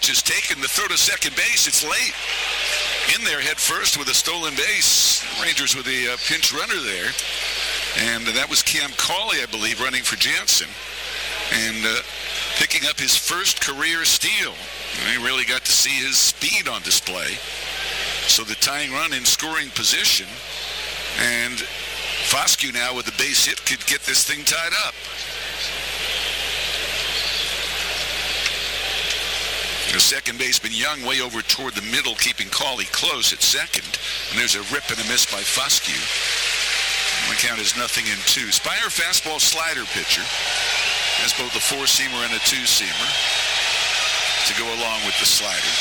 pitch is taken. The throw to second base. It's late. In there head first with a stolen base. Rangers with a pinch runner there. And that was Cam Cauley, I believe, running for Jansen. And picking up his first career steal. And he really got to see his speed on display. So the tying run in scoring position. And Foscue now with the base hit could get this thing tied up. The second baseman Young way over toward the middle, keeping Cauley close at second. And there's a rip and a miss by Foscue. The count is 0-2. Spire fastball slider pitcher. Has both a four-seamer and a two-seamer to go along with the slider.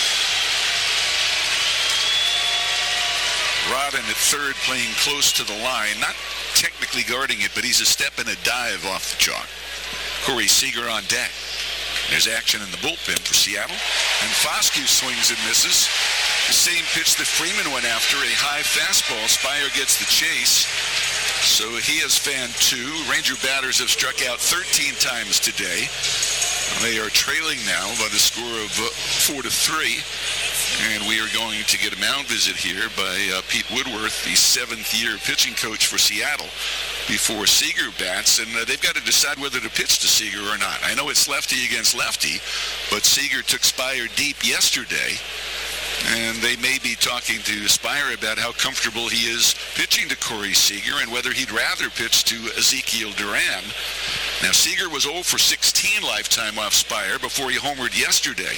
Rodden at third, playing close to the line. Not technically guarding it, but he's a step and a dive off the chalk. Corey Seager on deck. There's action in the bullpen for Seattle. And Foscue swings and misses. The same pitch that Freeman went after, a high fastball. Spire gets the chase. So he has fanned two. Ranger batters have struck out 13 times today. They are trailing now by the score of 4-3. And we are going to get a mound visit here by Pete Woodworth, the seventh-year pitching coach for Seattle, before Seager bats. And they've got to decide whether to pitch to Seager or not. I know it's lefty against lefty, but Seager took Spire deep yesterday. And they may be talking to Spire about how comfortable he is pitching to Corey Seager and whether he'd rather pitch to Ezekiel Duran. Now, Seager was 0 for 16 lifetime off Spire before he homered yesterday.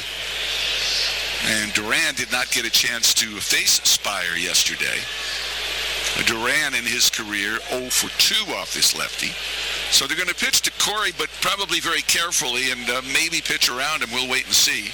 And Duran did not get a chance to face Spire yesterday. Duran in his career 0 for 2 off this lefty. So they're going to pitch to Corey, but probably very carefully and maybe pitch around him. We'll wait and see.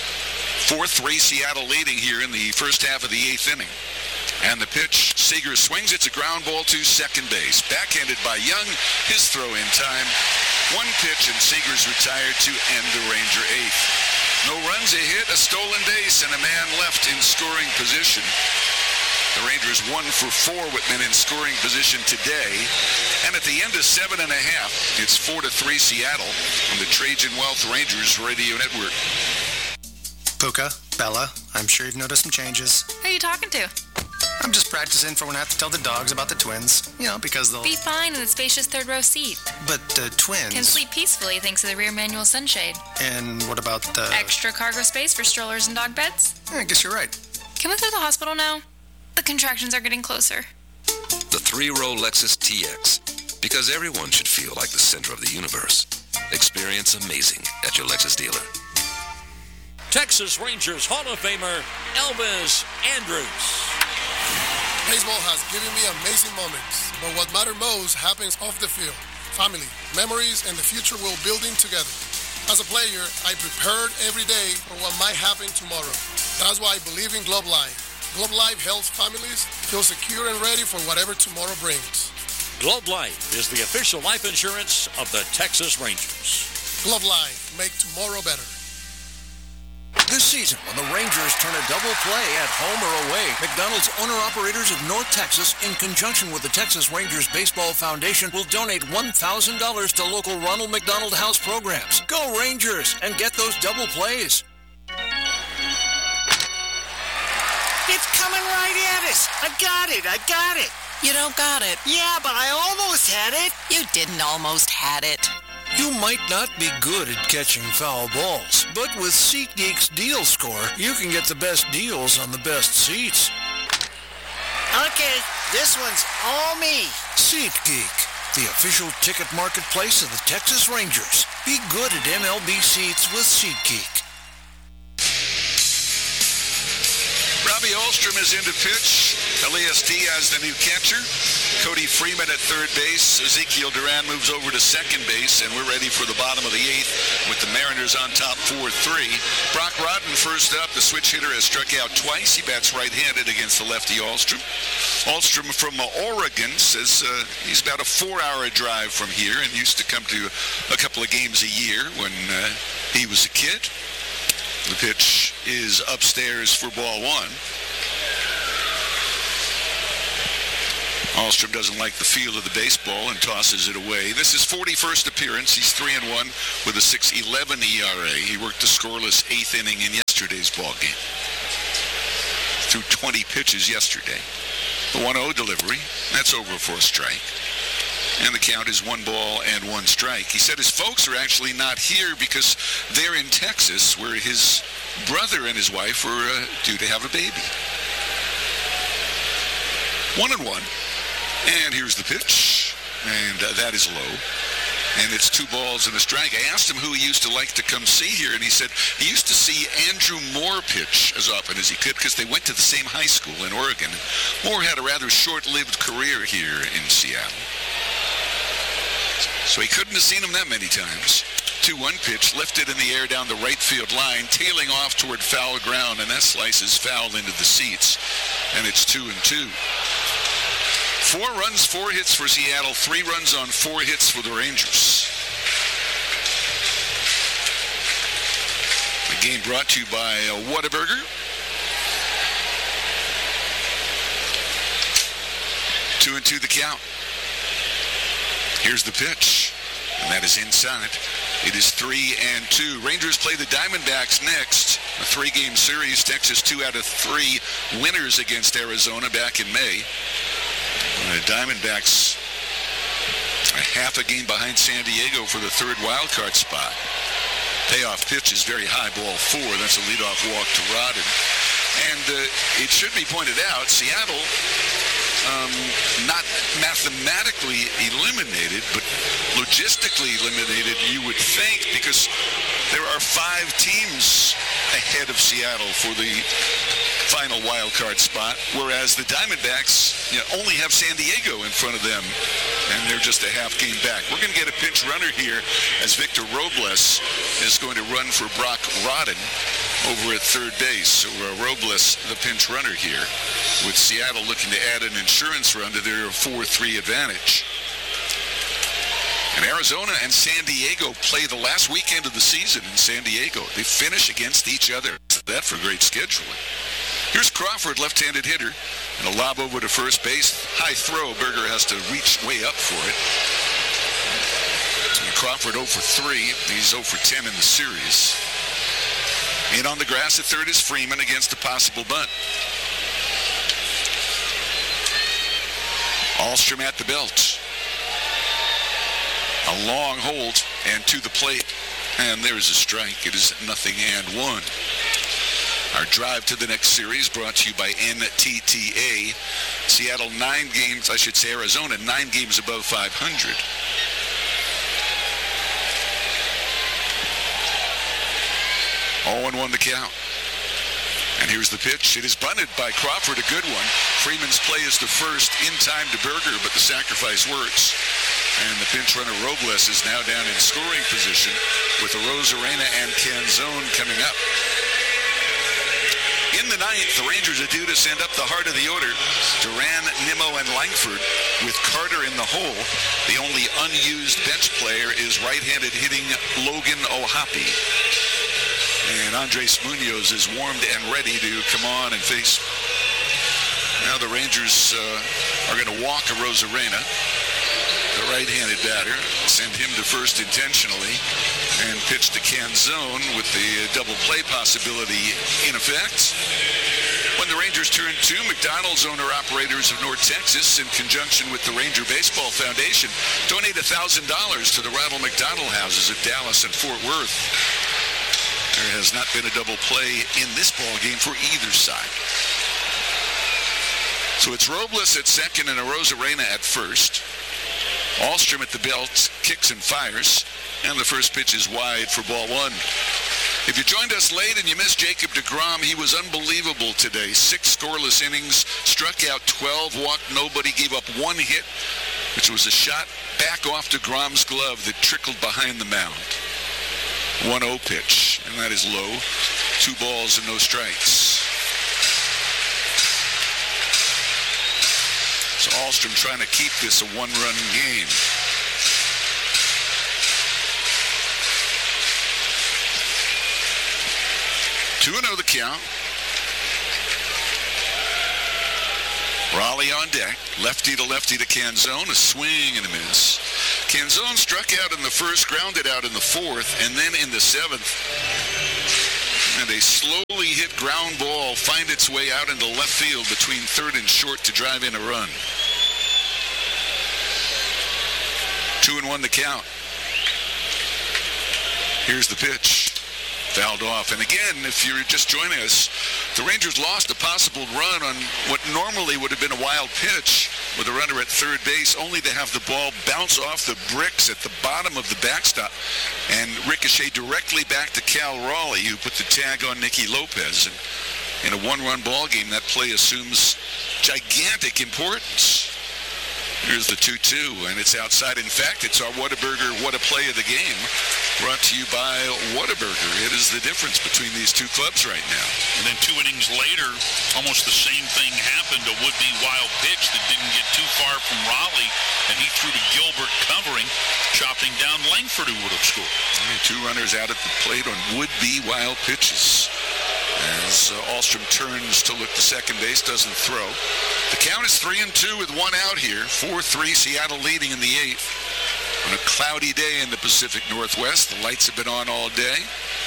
4-3 Seattle leading here in the first half of the eighth inning. And the pitch, Seager swings. It's a ground ball to second base. Backhanded by Young. His throw in time. One pitch and Seager's retired to end the Ranger eighth. No runs, a hit, a stolen base, and a man left in scoring position. The Rangers 1 for 4 with men in scoring position today. And at the end of 7.5, it's 4-3 Seattle on the Trajan Wealth Rangers Radio Network. Puka, Bella, I'm sure you've noticed some changes. Who are you talking to? I'm just practicing for when I have to tell the dogs about the twins. You know, because they'll... Be fine in the spacious third row seat. But the twins... Can sleep peacefully thanks to the rear manual sunshade. And what about the... Extra cargo space for strollers and dog beds? I guess you're right. Can we go to the hospital now? The contractions are getting closer. The three-row Lexus TX. Because everyone should feel like the center of the universe. Experience amazing at your Lexus dealer. Texas Rangers Hall of Famer Elvis Andrus. Baseball has given me amazing moments, but what matters most happens off the field. Family, memories, and the future we're building together. As a player, I prepared every day for what might happen tomorrow. That's why I believe in Globe Life. Globe Life helps families feel secure and ready for whatever tomorrow brings. Globe Life is the official life insurance of the Texas Rangers. Globe Life, make tomorrow better. This season, when the Rangers turn a double play at home or away, McDonald's owner-operators of North Texas, in conjunction with the Texas Rangers Baseball Foundation, will donate $1,000 to local Ronald McDonald House programs. Go Rangers and get those double plays. It's coming right at us. I got it. You don't got it. Yeah, but I almost had it. You didn't almost had it. You might not be good at catching foul balls, but with SeatGeek's Deal Score, you can get the best deals on the best seats. Okay, this one's all me. SeatGeek, the official ticket marketplace of the Texas Rangers. Be good at MLB seats with SeatGeek. Robbie Ahlstrom is in to pitch. Elias Diaz, the new catcher. Cody Freeman at third base. Ezekiel Duran moves over to second base, and we're ready for the bottom of the eighth with the Mariners on top 4-3. Brock Rodden first up. The switch hitter has struck out twice. He bats right-handed against the lefty Ahlstrom. Ahlstrom from Oregon says he's about a 4-hour drive from here and used to come to a couple of games a year when he was a kid. The pitch is upstairs for ball one. Ahlstrom doesn't like the feel of the baseball and tosses it away. This is 41st appearance. He's 3-1 with a 6.11 ERA. He worked the scoreless eighth inning in yesterday. yesterday's ball game. Threw 20 pitches yesterday. The 1-0 delivery, that's over for a strike. And the count is 1 ball and 1 strike. He said his folks are actually not here because they're in Texas, where his brother and his wife were due to have a baby. 1-1. And here's the pitch. And that is low. And it's 2 balls and a strike. I asked him who he used to like to come see here, and he said he used to see Andrew Moore pitch as often as he could because they went to the same high school in Oregon. Moore had a rather short-lived career here in Seattle. So he couldn't have seen him that many times. 2-1 pitch lifted in the air down the right field line, tailing off toward foul ground, and that slices foul into the seats. And it's 2-2. 4 runs, 4 hits for Seattle, 3 runs on 4 hits for the Rangers. The game brought to you by Whataburger. 2-2 the count. Here's the pitch, and that is inside. It is 3-2. Rangers play the Diamondbacks next. A 3-game series. Texas 2 out of 3 winners against Arizona back in May. The Diamondbacks a half a game behind San Diego for the 3rd wild card spot. Payoff pitch is very high, ball 4. That's a leadoff walk to Rodden. And it should be pointed out, Seattle not mathematically eliminated, but logistically eliminated, you would think, because there are 5 teams ahead of Seattle for the final wild card spot, whereas the Diamondbacks only have San Diego in front of them, and they're just a half game back. We're going to get a pinch runner here as Victor Robles is going to run for Brock Rodden over at third base. So Robles, the pinch runner here, with Seattle looking to add an insurance run to their 4-3 advantage. And Arizona and San Diego play the last weekend of the season in San Diego. They finish against each other. That for great scheduling. Here's Crawford, left-handed hitter, and a lob over to first base. High throw. Berger has to reach way up for it. And Crawford 0 for 3. He's 0 for 10 in the series. In on the grass at third is Freeman against a possible bunt. Alstrom at the belt. A long hold and to the plate. And there's a strike. It is 0-1. Our drive to the next series brought to you by NTTA. Seattle 9 games, I should say Arizona 9 games above 500. All 1 the count. And here's the pitch. It is bunted by Crawford, a good one. Freeman's play is to first in time to Berger, but the sacrifice works. And the pinch runner Robles is now down in scoring position with Arozarena and Canzone coming up. In the 9th, the Rangers are due to send up the heart of the order. Duran, Nimmo, and Langford with Carter in the hole. The only unused bench player is right-handed hitting Logan O'Hoppe. And Andres Munoz is warmed and ready to come on and face. Now the Rangers are going to walk Arozarena, the right-handed batter, send him to first intentionally, and pitch to Canzone with the double play possibility in effect. When the Rangers turn to McDonald's owner-operators of North Texas, in conjunction with the Ranger Baseball Foundation, donate $1,000 to the Ronald McDonald Houses of Dallas and Fort Worth. There has not been a double play in this ball game for either side. So it's Robles at second and Arozarena at first. Alstrom at the belt, kicks and fires, and the first pitch is wide for ball 1. If you joined us late and you missed Jacob deGrom, he was unbelievable today. 6 scoreless innings, struck out 12, walked nobody, gave up 1 hit, which was a shot back off deGrom's glove that trickled behind the mound. 1-0 pitch, and that is low. 2 balls and no strikes. So Alstrom trying to keep this a 1-run game. Two 2-0 the count. Raleigh on deck. Lefty to Canzone. A swing and a miss. Canzone struck out in the first, grounded out in the fourth, and then in the seventh. And a slowly hit ground ball find its way out into left field between third and short to drive in a run. 2-1 the count. Here's the pitch. Fouled off. And again, if you're just joining us, the Rangers lost a possible run on what normally would have been a wild pitch with a runner at third base, only to have the ball bounce off the bricks at the bottom of the backstop and ricochet directly back to Cal Raleigh, who put the tag on Nicky Lopez. And in a one-run ball game, that play assumes gigantic importance. Here's the 2-2, and it's outside. In fact, it's our Whataburger What a Play of the Game, brought to you by Whataburger. It is the difference between these two clubs right now. And then 2 innings later, almost the same thing happened. A would-be wild pitch that didn't get too far from Raleigh, and he threw to Gilbert covering, chopping down Langford, who would have scored. And 2 runners out at the plate on would-be wild pitches. As Ahlstrom turns to look to second base, doesn't throw. The count is 3-2 with 1 out here. 4-3, Seattle leading in the 8th. On a cloudy day in the Pacific Northwest, the lights have been on all day.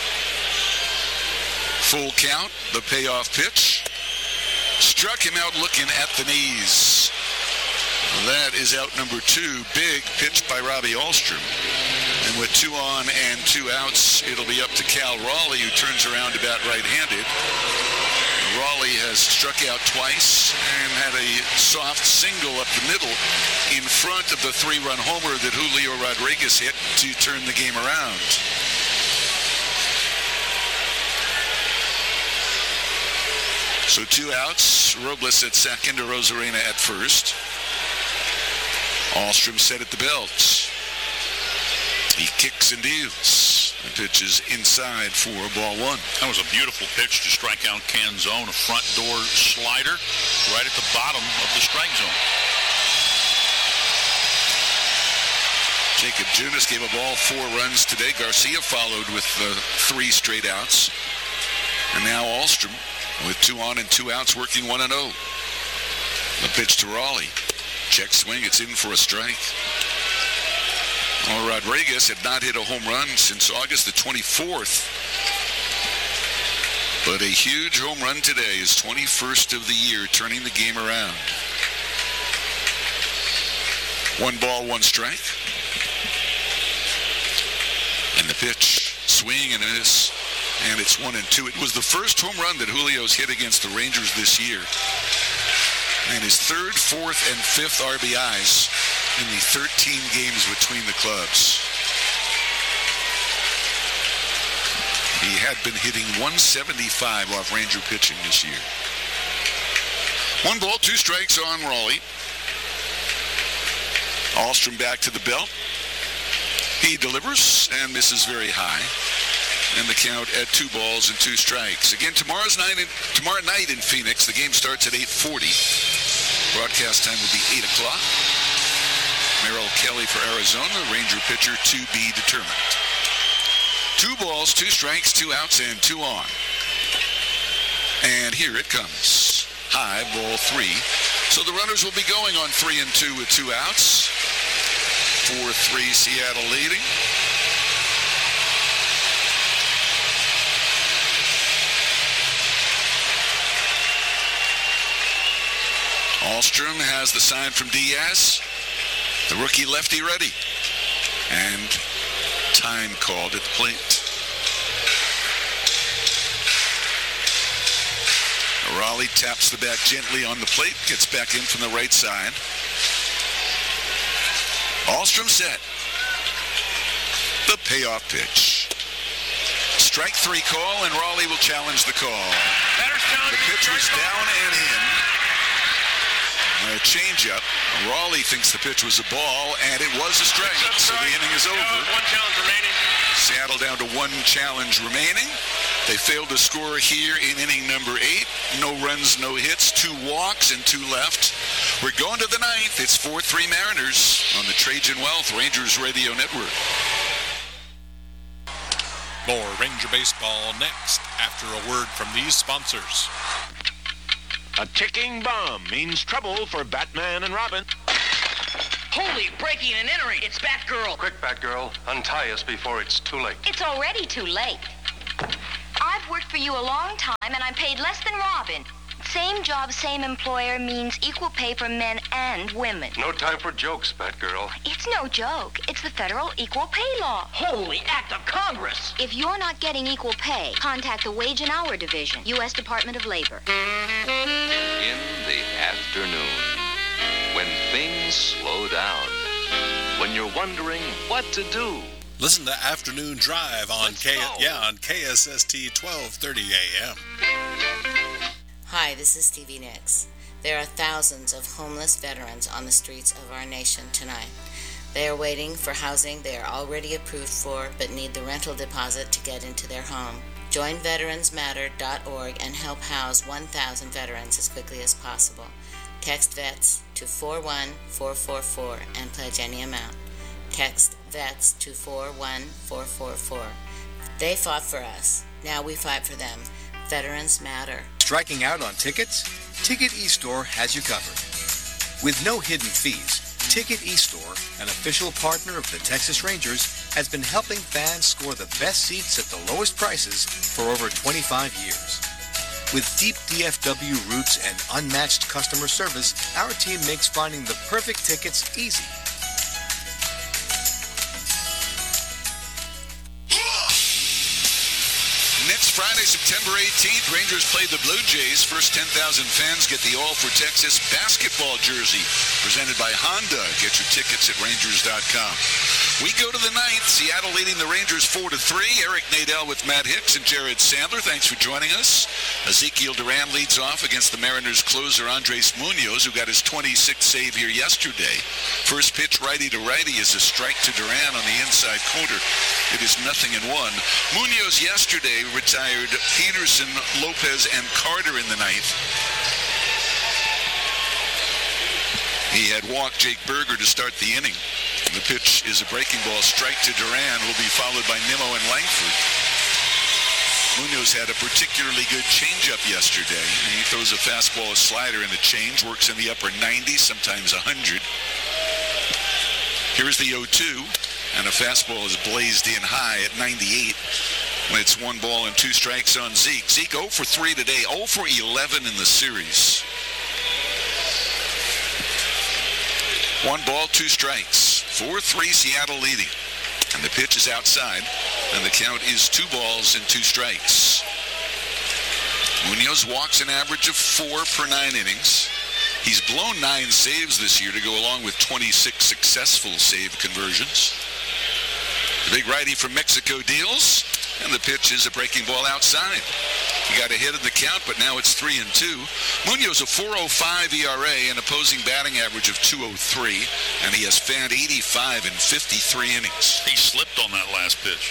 Full count, the payoff pitch. Struck him out looking at the knees. That is out number 2. Big pitch by Robbie Ahlstrom. And with 2 on and 2 outs, it'll be up to Cal Raleigh, who turns around about right-handed. Raleigh has struck out twice and had a soft single up the middle in front of the 3-run homer that Julio Rodriguez hit to turn the game around. So 2 outs, Robles at second, Arozarena at first. Ahlstrom set at the belt. He kicks and deals. The pitch is inside for ball 1. That was a beautiful pitch to strike out Canzone, a front door slider right at the bottom of the strike zone. Jacob Junis gave up all 4 runs today. Garcia followed with 3 straight outs. And now Ahlstrom with 2 on and 2 outs, working 1-0. The pitch to Raleigh. Check swing, it's in for a strike. Well, Rodriguez had not hit a home run since August the 24th. But a huge home run today, his 21st of the year, turning the game around. 1 ball, 1 strike. And the pitch, swing and a miss, and it's 1-2. It was the first home run that Julio's hit against the Rangers this year. And his 3rd, 4th, and 5th RBIs in the 13 games between the clubs. He had been hitting 175 off Ranger pitching this year. 1 ball, 2 strikes on Raleigh. Ahlstrom back to the belt. He delivers and misses very high. And the count at 2 balls and 2 strikes. Again, tomorrow night in Phoenix. The game starts at 8:40. Broadcast time will be 8 o'clock. Merrill Kelly for Arizona, Ranger pitcher to be determined. 2 balls, 2 strikes, 2 outs, and 2 on. And here it comes. High, ball 3. So the runners will be going on 3-2 with 2 outs. 4-3, Seattle leading. Ahlstrom has the sign from Diaz. The rookie lefty ready. And time called at the plate. Raleigh taps the bat gently on the plate, gets back in from the right side. Ahlstrom set. The payoff pitch. Strike 3 call, and Raleigh will challenge the call. The pitch was down and in. A changeup. Raleigh thinks the pitch was a ball, and it was a strike. So the inning is over. 1 challenge remaining. Seattle down to 1 challenge remaining. They failed to score here in inning number 8. No runs, no hits, 2 walks, and 2 left. We're going to the 9th. It's 4-3 Mariners on the Trajan Wealth Rangers Radio Network. More Ranger Baseball next after a word from these sponsors. A ticking bomb means trouble for Batman and Robin. Holy, breaking and entering. It's Batgirl. Quick, Batgirl. Untie us before it's too late. It's already too late. I've worked for for you a long time, and I'm paid less than Robin. Same job, same employer means equal pay for men and women. No time for jokes, Batgirl. It's no joke. It's the federal equal pay law. Holy act of Congress! If you're not getting equal pay, contact the Wage and Hour Division, U.S. Department of Labor. In the afternoon, when things slow down, when you're wondering what to do. Listen to Afternoon Drive on KSST 1230 AM. Hi, this is Stevie Nicks. There are thousands of homeless veterans on the streets of our nation tonight. They are waiting for housing they are already approved for but need the rental deposit to get into their home. Join veteransmatter.org and help house 1,000 veterans as quickly as possible. Text VETS to 41444 and pledge any amount. Text VETS to 41444. They fought for us. Now we fight for them. Veterans Matter. Striking out on tickets? Ticket eStore has you covered. With no hidden fees, Ticket eStore, an official partner of the Texas Rangers, has been helping fans score the best seats at the lowest prices for over 25 years. With deep DFW roots and unmatched customer service, our team makes finding the perfect tickets easy. Next Friday, September 18th, Rangers play the Blue Jays. First 10,000 fans get the All for Texas basketball jersey presented by Honda. Get your tickets at Rangers.com. We go to the ninth. Seattle leading the Rangers 4-3. Eric Nadel with Matt Hicks and Jared Sandler. Thanks for joining us. Ezekiel Duran leads off against the Mariners closer Andres Munoz, who got his 26th save here yesterday. First pitch righty to righty is a strike to Duran on the inside corner. It is 0-1. Munoz yesterday retired Peterson, Lopez, and Carter in the ninth. He had walked Jake Berger to start the inning. And the pitch is a breaking ball. Strike to Duran will be followed by Nimmo and Langford. Munoz had a particularly good changeup yesterday. And he throws a fastball, a slider, and a change. Works in the upper 90s, sometimes 100. Here's the 0-2. And a fastball is blazed in high at 98. When it's 1 ball and 2 strikes on Zeke. Zeke 0 for 3 today, 0 for 11 in the series. 1 ball, 2 strikes. 4-3 Seattle leading. And the pitch is outside. And the count is 2 balls and 2 strikes. Munoz walks an average of 4 per 9 innings. He's blown 9 saves this year to go along with 26 successful save conversions. The big righty from Mexico deals. And the pitch is a breaking ball outside. He got ahead of the count, but now it's 3-2. Munoz a 4.05 ERA, an opposing batting average of 2.03, and he has fanned 85 in 53 innings. He slipped on that last pitch.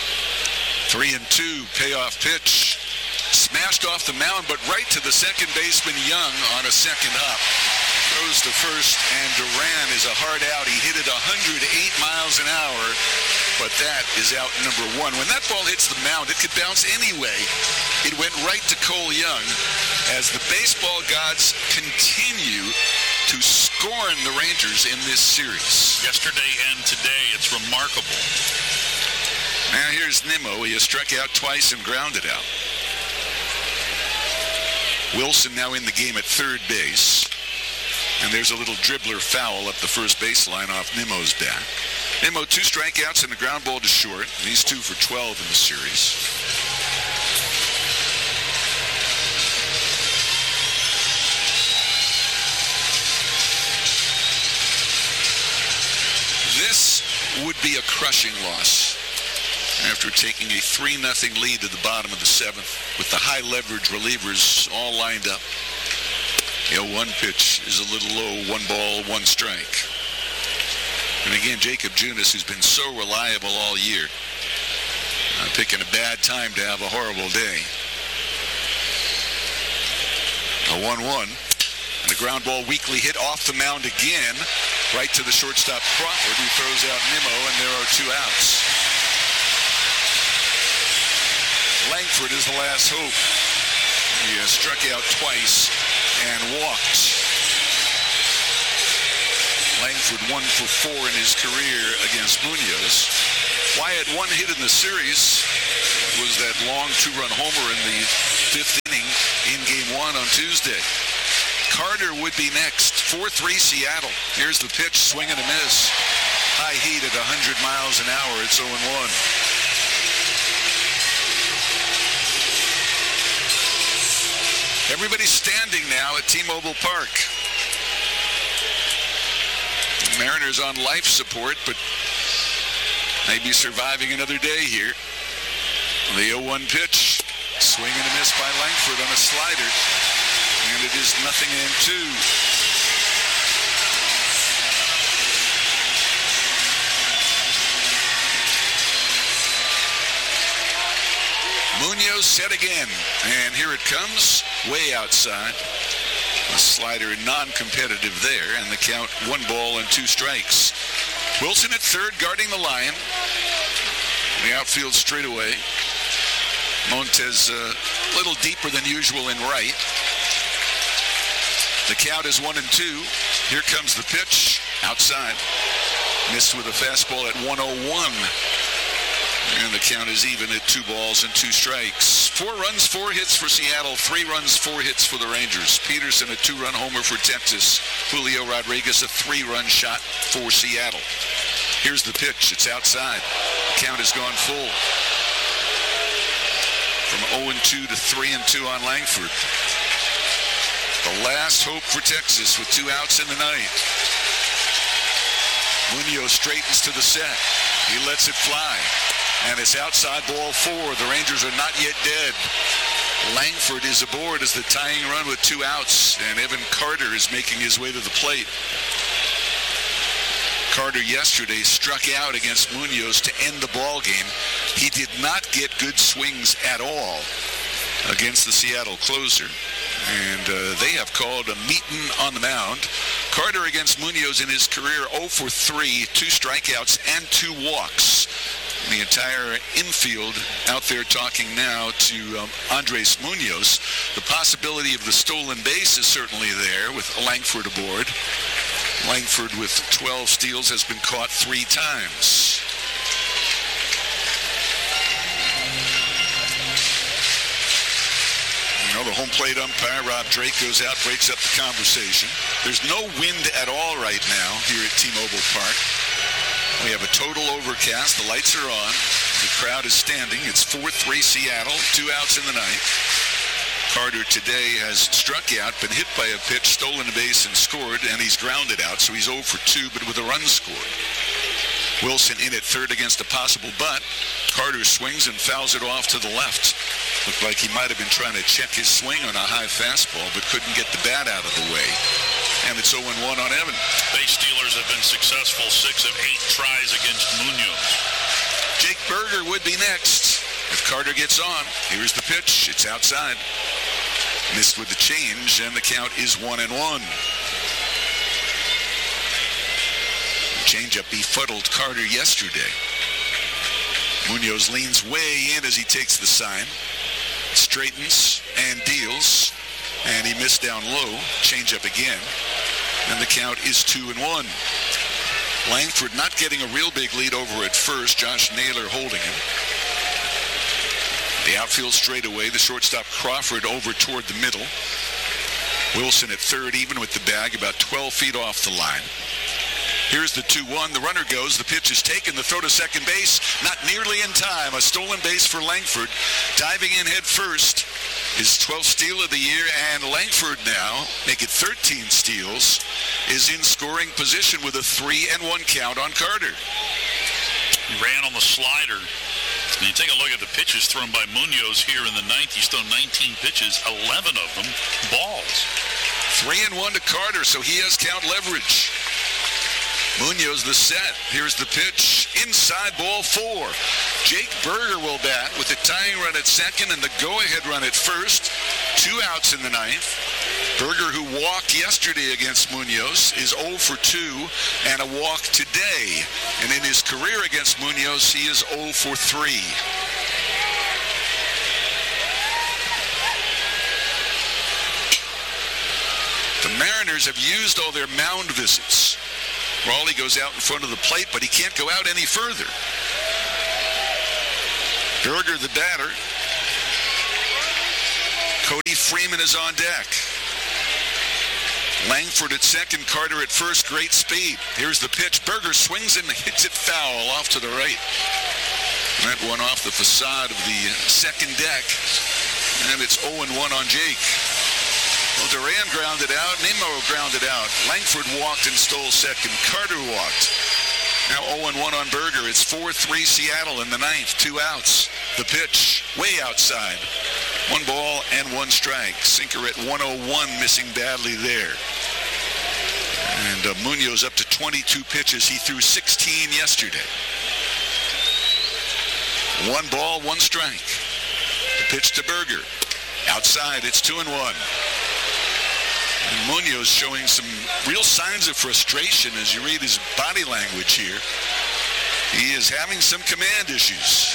3-2 payoff pitch. Smashed off the mound, but right to the second baseman Young on a second up. Throws to first, and Duran is a hard out. He hit it 108 miles an hour, but that is out number 1. When that ball hits the mound, it could bounce anyway. It went right to Cole Young as the baseball gods continue to scorn the Rangers in this series. Yesterday and today, it's remarkable. Now here's Nimmo. He has struck out twice and grounded out. Wilson now in the game at third base. And there's a little dribbler foul up the first baseline off Nimmo's back. Nimmo 2 strikeouts and a ground ball to short. And he's 2 for 12 in the series. This would be a crushing loss after taking a 3-0 lead to the bottom of the 7th with the high leverage relievers all lined up. The 0-1 pitch is a little low, 1 ball, 1 strike. And again, Jacob Junis, who's been so reliable all year, picking a bad time to have a horrible day. A 1-1. And a ground ball weakly hit off the mound again, right to the shortstop Crawford, who throws out Nimmo, and there are 2 outs. Langford is the last hope. He has struck out twice and walked. Langford 1 for 4 in his career against Munoz. Wyatt 1 hit in the series. was that long two-run homer in the 5th inning in Game 1 on Tuesday. Carter would be next. 4-3 Seattle. Here's the pitch, swing and a miss. High heat at 100 miles an hour. It's 0-1. Everybody's standing now at T-Mobile Park. Mariners on life support, but maybe surviving another day here. The 0-1 pitch. Swing and a miss by Langford on a slider. And it is 0-2. Munoz set again. And here it comes, way outside. A slider non-competitive there, and the count 1-2 strikes. Wilson at third, guarding the line. The outfield straightaway. Montes a little deeper than usual in right. The count is 1-2. Here comes the pitch, outside. Missed with a fastball at 101. And the count is even at 2-2 strikes. 4 runs, 4 hits for Seattle. 3 runs, 4 hits for the Rangers. Peterson a 2-run homer for Texas. Julio Rodriguez a 3-run shot for Seattle. Here's the pitch. It's outside. The count has gone full. From 0-2 to 3-2 on Langford. The last hope for Texas with 2 outs in the ninth. Munoz straightens to the set. He lets it fly. And it's outside, ball 4. The Rangers are not yet dead. Langford is aboard as the tying run with 2 outs. And Evan Carter is making his way to the plate. Carter yesterday struck out against Munoz to end the ball game. He did not get good swings at all against the Seattle closer. And they have called a meeting on the mound. Carter against Munoz in his career 0 for 3, 2 strikeouts and 2 walks. The entire infield out there talking now to Andres Munoz. The possibility of the stolen base is certainly there with Langford aboard. Langford with 12 steals has been caught 3 times. The home plate umpire, Rob Drake, goes out, breaks up the conversation. There's no wind at all right now here at T-Mobile Park. We have a total overcast. The lights are on. The crowd is standing. It's 4-3 Seattle, 2 outs in the ninth. Carter today has struck out, been hit by a pitch, stolen a base, and scored, and he's grounded out, so he's 0 for 2, but with a run scored. Wilson in at third against a possible bunt. Carter swings and fouls it off to the left. Looked like he might have been trying to check his swing on a high fastball, but couldn't get the bat out of the way. And it's 0-1 on Evan. Base stealers have been successful 6 of 8 tries against Munoz. Jake Berger would be next. If Carter gets on, here's the pitch. It's outside. Missed with the change, and the count is 1-1. Changeup befuddled Carter yesterday. Munoz leans way in as he takes the sign. Straightens and deals. And he missed down low. Changeup again. And the count is 2-1. Langford not getting a real big lead over at first. Josh Naylor holding him. The outfield straightaway. The shortstop Crawford over toward the middle. Wilson at third, even with the bag, about 12 feet off the line. Here's the 2-1. The runner goes. The pitch is taken. The throw to second base. Not nearly in time. A stolen base for Langford. Diving in head first. His 12th steal of the year. And Langford now, make it 13 steals, is in scoring position with a 3-1 count on Carter. He ran on the slider. And you take a look at the pitches thrown by Munoz here in the ninth. He's thrown 19 pitches, 11 of them balls. 3-1 to Carter, so he has count leverage. Munoz the set. Here's the pitch. Inside, ball 4. Jake Berger will bat with the tying run at second and the go-ahead run at first. 2 outs in the ninth. Berger, who walked yesterday against Munoz, is 0 for 2 and a walk today. And in his career against Munoz, he is 0 for 3. The Mariners have used all their mound visits. Raleigh goes out in front of the plate, but he can't go out any further. Berger, the batter. Cody Freeman is on deck. Langford at second, Carter at first, great speed. Here's the pitch. Berger swings and hits it foul off to the right. That one off the facade of the second deck. And it's 0-1 on Jake. Well, Duran grounded out. Nimmo grounded out. Langford walked and stole second. Carter walked. Now 0-1 on Berger. It's 4-3 Seattle in the ninth. 2 outs. The pitch way outside. 1 ball and 1 strike. Sinker at 101, missing badly there. And Munoz up to 22 pitches. He threw 16 yesterday. 1 ball, 1 strike. The pitch to Berger. Outside, it's 2-1. And Munoz showing some real signs of frustration as you read his body language here. He is having some command issues.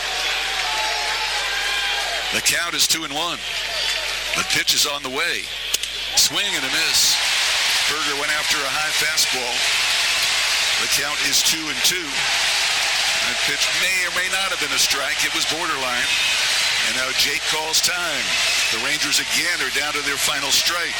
The count is 2-1. The pitch is on the way. Swing and a miss. Berger went after a high fastball. The count is 2-2. That pitch may or may not have been a strike. It was borderline. And now Jake calls time. The Rangers again are down to their final strike.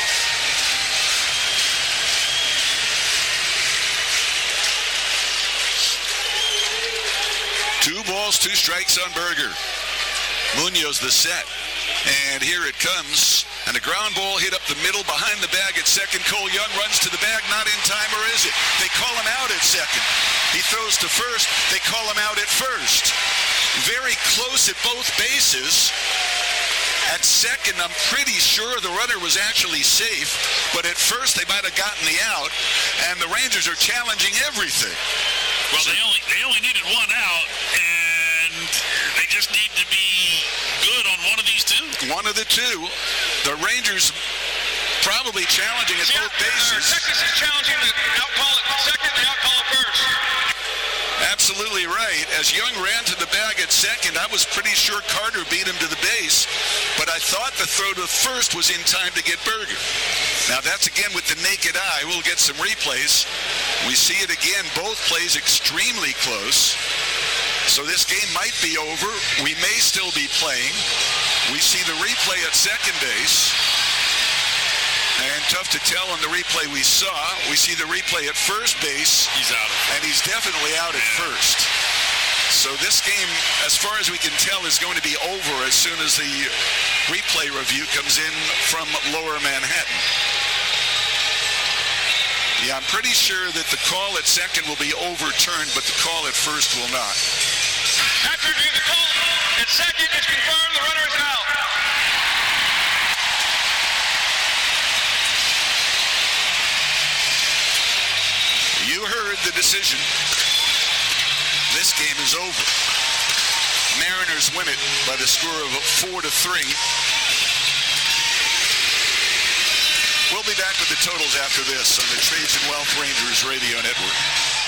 Two balls, 2 strikes on Berger. Munoz the set. And here it comes. And a ground ball hit up the middle behind the bag at second. Cole Young runs to the bag. Not in time, or is it? They call him out at second. He throws to first. They call him out at first. Very close at both bases. At second, I'm pretty sure the runner was actually safe. But at first, they might have gotten the out. And the Rangers are challenging everything. Well, they only needed 1 out. And they just need to be good on one of these two. One of the two. The Rangers probably challenging at both bases. Texas is challenging the out call at second, the out call at first. Absolutely right. As Young ran to the bag at second, I was pretty sure Carter beat him to the base, but I thought the throw to first was in time to get Berger. Now that's again with the naked eye. We'll get some replays. We see it again, both plays extremely close. So this game might be over. We may still be playing. We see the replay at second base. And tough to tell on the replay we saw. We see the replay at first base. He's out. And he's definitely out at first. So this game, as far as we can tell, is going to be over as soon as the replay review comes in from Lower Manhattan. Yeah, I'm pretty sure that the call at second will be overturned, but the call at first will not. After the call at second is confirmed, the runner is out. You heard the decision. This game is over. Mariners win it by the score of 4-3. We'll be back with the totals after this on the Trades and Wealth Rangers Radio Network.